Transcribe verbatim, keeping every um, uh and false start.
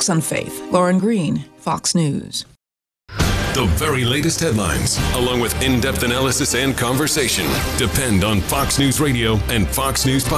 Facts on Faith. Lauren Green, Fox News. The very latest headlines, along with in-depth analysis and conversation, depend on Fox News Radio and Fox News Podcast.